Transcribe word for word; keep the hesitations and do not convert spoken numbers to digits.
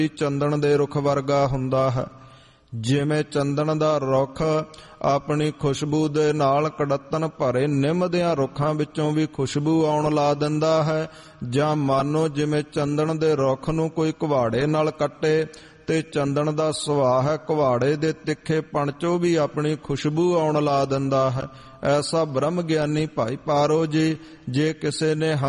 ਚੰਦਨ ਦੇ ਰੁੱਖ ਵਰਗਾ ਹੁੰਦਾ ਹੈ। ਜਿਵੇਂ ਚੰਦਨ ਦਾ ਰੁੱਖ ਆਪਣੀ ਖੁਸ਼ਬੂ ਦੇ ਨਾਲ ਕੜੱਤਨ ਭਰੇ ਨਿੰਮ ਦਿਆਂ ਰੁੱਖਾਂ ਵਿੱਚੋਂ ਵੀ ਖੁਸ਼ਬੂ ਆਉਣ ਲਾ ਦਿੰਦਾ ਹੈ, ਜਾਂ ਮਾਨੋ ਜਿਵੇਂ ਚੰਦਨ ਦੇ ਰੁੱਖ ਨੂੰ ਕੋਈ ਕੁਹਾੜੇ ਨਾਲ ਕੱਟੇ ਤੇ ਚੰਦਨ ਦਾ ਸੁਭਾਅ ਹੈ, ਕੁਹਾੜੇ ਦੇ ਤਿੱਖੇਪਣ ਚੋਂ ਵੀ ਆਪਣੀ ਖੁਸ਼ਬੂ ਆਉਣ ਲਾ ਦਿੰਦਾ ਹੈ। ਐਸਾ ਬ੍ਰਹਮ ਗਿਆਨੀ ਭਾਈ ਪਾਰੋ ਜੀ, ਜੇ ਕਿਸੇ ਨੇ